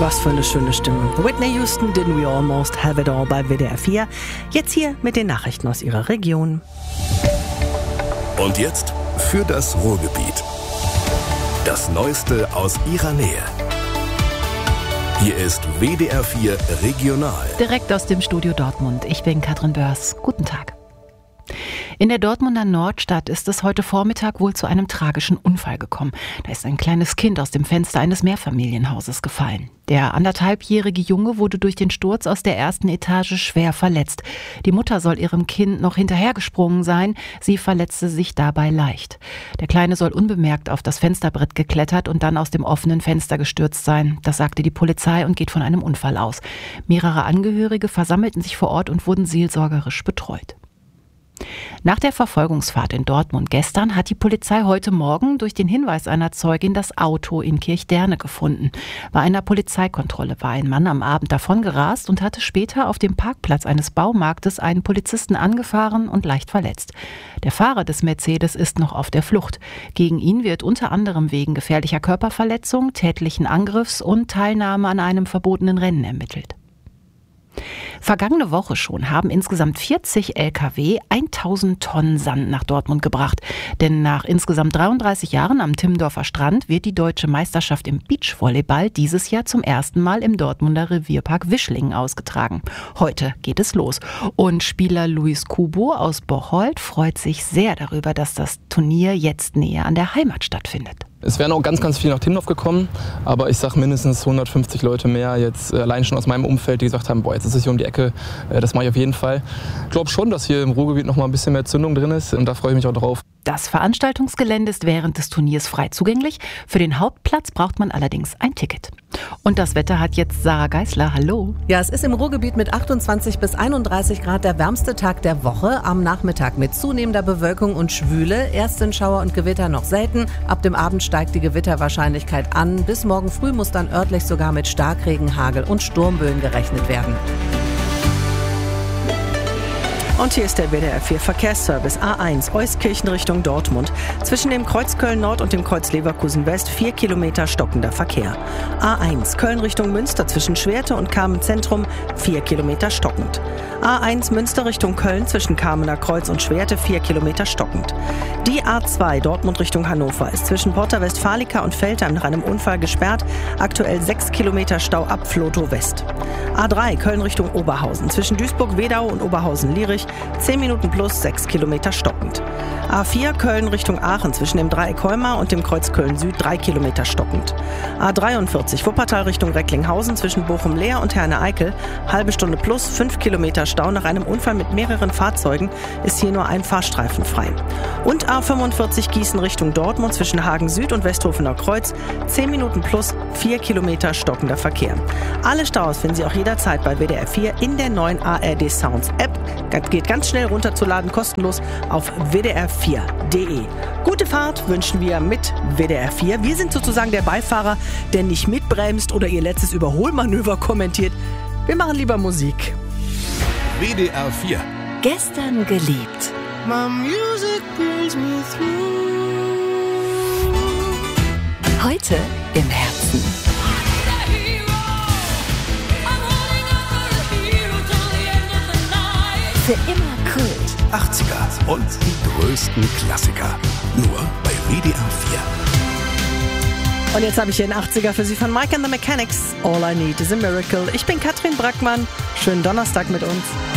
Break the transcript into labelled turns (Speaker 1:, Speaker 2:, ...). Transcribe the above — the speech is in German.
Speaker 1: Was für eine schöne Stimme. Whitney Houston, Didn't We Almost Have It All bei WDR 4. Jetzt hier mit den Nachrichten aus ihrer Region.
Speaker 2: Und jetzt für das Ruhrgebiet. Das Neueste aus ihrer Nähe. Hier ist WDR 4 Regional.
Speaker 3: Direkt aus dem Studio Dortmund. Ich bin Katrin Börs. Guten Tag. In der Dortmunder Nordstadt ist es heute Vormittag wohl zu einem tragischen Unfall gekommen. Da ist ein kleines Kind aus dem Fenster eines Mehrfamilienhauses gefallen. Der 1,5-jährige Junge wurde durch den Sturz aus der ersten Etage schwer verletzt. Die Mutter soll ihrem Kind noch hinterhergesprungen sein. Sie verletzte sich dabei leicht. Der Kleine soll unbemerkt auf das Fensterbrett geklettert und dann aus dem offenen Fenster gestürzt sein. Das sagte die Polizei und geht von einem Unfall aus. Mehrere Angehörige versammelten sich vor Ort und wurden seelsorgerisch betreut. Nach der Verfolgungsfahrt in Dortmund gestern hat die Polizei heute Morgen durch den Hinweis einer Zeugin das Auto in Kirchderne gefunden. Bei einer Polizeikontrolle war ein Mann am Abend davongerast und hatte später auf dem Parkplatz eines Baumarktes einen Polizisten angefahren und leicht verletzt. Der Fahrer des Mercedes ist noch auf der Flucht. Gegen ihn wird unter anderem wegen gefährlicher Körperverletzung, tätlichen Angriffs und Teilnahme an einem verbotenen Rennen ermittelt. Vergangene Woche schon haben insgesamt 40 Lkw 1000 Tonnen Sand nach Dortmund gebracht. Denn nach insgesamt 33 Jahren am Timmendorfer Strand wird die deutsche Meisterschaft im Beachvolleyball dieses Jahr zum ersten Mal im Dortmunder Revierpark Wischlingen ausgetragen. Heute geht es los. Und Spieler Luis Kubo aus Bocholt freut sich sehr darüber, dass das Turnier jetzt näher an der Heimat stattfindet.
Speaker 4: Es wären auch ganz, ganz viele nach Timmendorf gekommen, aber ich sage mindestens 150 Leute mehr jetzt allein schon aus meinem Umfeld, die gesagt haben, boah, jetzt ist es hier um die Ecke, das mache ich auf jeden Fall. Ich glaube schon, dass hier im Ruhrgebiet noch mal ein bisschen mehr Zündung drin ist und da freue ich mich auch drauf.
Speaker 3: Das Veranstaltungsgelände ist während des Turniers frei zugänglich. Für den Hauptplatz braucht man allerdings ein Ticket. Und das Wetter hat jetzt Sarah Geisler. Hallo.
Speaker 5: Ja, es ist im Ruhrgebiet mit 28 bis 31 Grad der wärmste Tag der Woche. Am Nachmittag mit zunehmender Bewölkung und Schwüle. Erst sind Schauer und Gewitter noch selten. Ab dem Abend steigt die Gewitterwahrscheinlichkeit an. Bis morgen früh muss dann örtlich sogar mit Starkregen, Hagel und Sturmböen gerechnet werden.
Speaker 1: Und hier ist der WDR 4 Verkehrsservice A1 Euskirchen Richtung Dortmund. Zwischen dem Kreuz Köln Nord und dem Kreuz Leverkusen West 4 Kilometer stockender Verkehr. A1 Köln Richtung Münster zwischen Schwerte und Kamen Zentrum 4 Kilometer stockend. A1 Münster Richtung Köln zwischen Kamener Kreuz und Schwerte 4 Kilometer stockend. Die A2 Dortmund Richtung Hannover ist zwischen Porta Westfalica und Veltheim nach einem Unfall gesperrt. Aktuell 6 Kilometer Stau ab Flotow West. A3 Köln Richtung Oberhausen zwischen Duisburg-Wedau und Oberhausen-Lierich 10 Minuten plus 6 Kilometer stockend. A4 Köln Richtung Aachen zwischen dem Dreieck Heumar und dem Kreuz Köln Süd 3 Kilometer stockend. A43 Wuppertal Richtung Recklinghausen zwischen Bochum-Leer und Herne-Eickel halbe Stunde plus 5 Kilometer Stau. Nach einem Unfall mit mehreren Fahrzeugen ist hier nur ein Fahrstreifen frei. Und A45 Gießen Richtung Dortmund zwischen Hagen Süd und Westhofener Kreuz 10 Minuten plus 4 Kilometer stockender Verkehr. Alle Staus finden Sie auch jederzeit bei WDR 4 in der neuen ARD Sounds App. Geht ganz schnell runterzuladen, kostenlos auf wdr4.de. Gute Fahrt wünschen wir mit WDR 4. Wir sind sozusagen der Beifahrer, der nicht mitbremst oder Ihr letztes Überholmanöver kommentiert. Wir machen lieber Musik.
Speaker 2: WDR 4.
Speaker 3: Gestern geliebt.
Speaker 6: My music brings me through.
Speaker 3: Heute im Herzen. Für immer Kult.
Speaker 2: 80er und die größten Klassiker. Nur bei WDR 4.
Speaker 1: Und jetzt habe ich hier einen 80er für Sie von Mike and the Mechanics. All I Need is a Miracle. Ich bin Katrin Brackmann. Schönen Donnerstag mit uns.